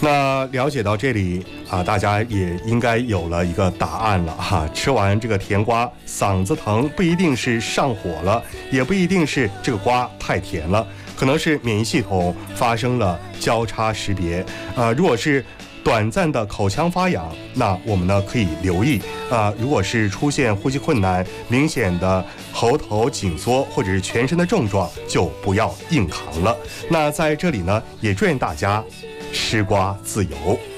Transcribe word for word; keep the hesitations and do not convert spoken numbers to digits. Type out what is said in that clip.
那了解到这里啊，大家也应该有了一个答案了哈。吃完这个甜瓜，嗓子疼不一定是上火了，也不一定是这个瓜太甜了，可能是免疫系统发生了交叉识别啊。如果是短暂的口腔发痒，那我们呢可以留意啊。如果是出现呼吸困难、明显的喉头紧缩或者是全身的症状，就不要硬扛了。那在这里呢，也祝愿大家吃瓜自由。